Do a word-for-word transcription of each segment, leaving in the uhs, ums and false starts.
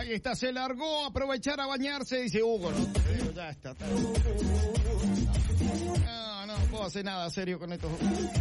Ahí está, se largó a aprovechar a bañarse, dice Hugo. No, pero ya está, está. No, no puedo hacer nada serio con esto.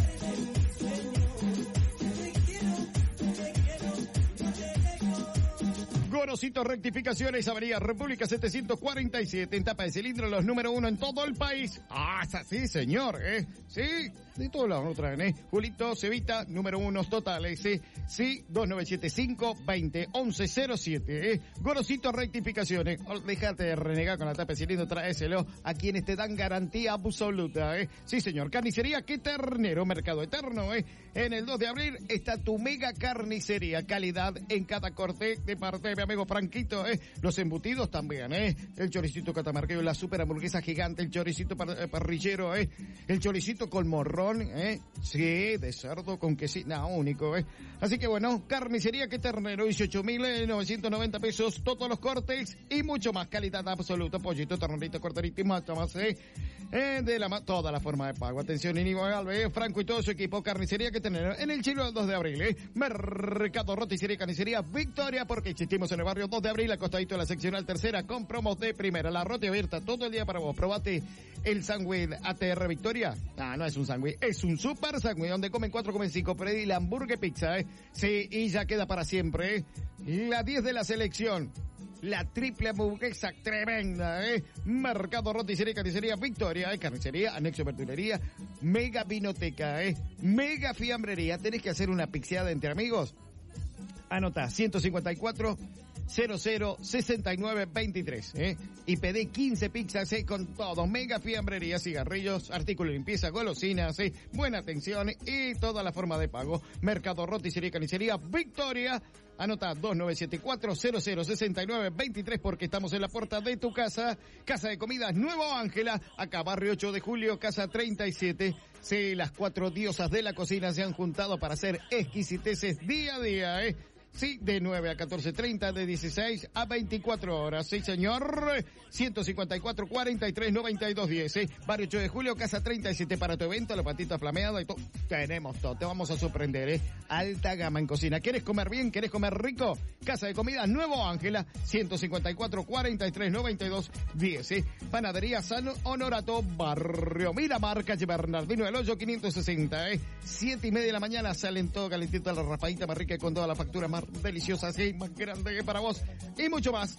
Gorosito Rectificaciones, Avenida República setecientos cuarenta y siete, en tapa de cilindro, los número uno en todo el país. Ah, es así, señor, ¿eh? Sí, de todos lados lo traen, ¿eh? Julito Cevita, número uno totales, ¿eh? Sí, dos nueve siete cinco, veinte, once cero siete, ¿eh? Gorosito Rectificaciones, oh, déjate de renegar con la tapa de cilindro, tráeselo a quienes te dan garantía absoluta, ¿eh? Sí, señor, carnicería Que Ternero, Mercado Eterno, ¿eh? En el dos de abril está tu mega carnicería, calidad en cada corte de parte de mi amigo Franquito, ¿eh? Los embutidos también, ¿eh? El choricito catamarqueño, la super hamburguesa gigante, el choricito par eh, parrillero, ¿eh? El choricito con morrón, ¿eh? Sí, de cerdo con quesito, no, único, ¿eh? Así que bueno, carnicería Que Ternero, dieciocho mil novecientos noventa pesos, todos los cortes y mucho más, calidad absoluta, pollito, ternerito, corderito y más, más, ¿eh? Eh, de la toda la forma de pago. Atención, Íñigo Galvez, ¿eh? Franco y todo su equipo, carnicería Que Ternero, en el Chilo del dos de abril, ¿eh? Mercado Roticería y Carnicería Victoria, porque existimos en el barrio dos de abril, acostadito de la seccional tercera, con promos de primera. La roti abierta todo el día para vos. Probate el sándwich A T R Victoria. Ah, no es un sándwich, es un super sándwich donde comen cuatro, comen cinco. Pedí la hamburguesa pizza, ¿eh? Sí, y ya queda para siempre, ¿eh? La diez de la selección. La triple hamburguesa tremenda, ¿eh? Mercado Roticería y Carnicería Victoria, ¿eh? Carnicería, anexo verdulería, mega vinoteca, ¿eh? Mega fiambrería. ¿Tenés que hacer una pixeada entre amigos? Anota, ciento cincuenta y cuatro, cero cero, sesenta y nueve, veintitrés, ¿eh? Y pedí quince pizzas, ¿eh? Con todo, mega fiambrería, cigarrillos, artículos de limpieza, golosinas, ¿eh? Buena atención y toda la forma de pago. Mercado Roticería y Carnicería Victoria. Anota dos nueve siete cuatro, cero cero, sesenta y nueve, veintitrés, porque estamos en la puerta de tu casa. Casa de Comidas Nuevo Ángela, acá barrio ocho de julio, casa treinta y siete. Sí, las cuatro diosas de la cocina se han juntado para hacer exquisiteces día a día, ¿eh? Sí, de nueve a catorce treinta, de dieciséis a veinticuatro horas. Sí, señor. ciento cincuenta y cuatro, cuarenta y tres, noventa y dos, diez, ¿eh? Barrio ocho de julio, casa treinta y siete, para tu evento, la patita flameada y todo. Tenemos todo, te vamos a sorprender, ¿eh? Alta gama en cocina. ¿Quieres comer bien? ¿Quieres comer rico? Casa de Comidas Nuevo Ángela, ciento cincuenta y cuatro, cuarenta y tres, noventa y dos, diez, ¿eh? Panadería San Honorato, barrio Miramar, calle Bernardino del Hoyo, quinientos sesenta, ¿eh? Siete y media de la mañana salen todo calentito, la raspadita más rica y con toda la factura más deliciosa, sí, más grande que para vos y mucho más.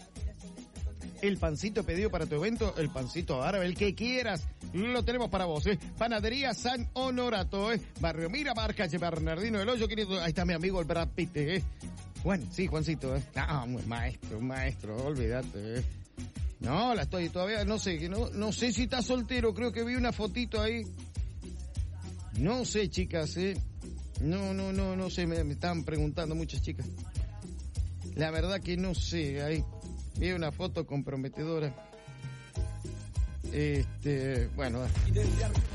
El pancito pedido para tu evento, el pancito árabe, el que quieras, lo tenemos para vos, ¿eh? Panadería San Honorato, ¿eh? Barrio Miramar, calle Bernardino del Hoyo, quinientos. Ahí está mi amigo el Brad Pitt, ¿eh? Juan, sí, Juancito, ¿eh? Ah, un maestro, un maestro, olvídate, ¿eh? No, la estoy todavía, no sé, no, no sé si está soltero, creo que vi una fotito ahí. No sé, chicas, ¿eh? No, no, no, no sé, me, me estaban preguntando muchas chicas. La verdad que no sé, ahí vi una foto comprometedora. Este, bueno.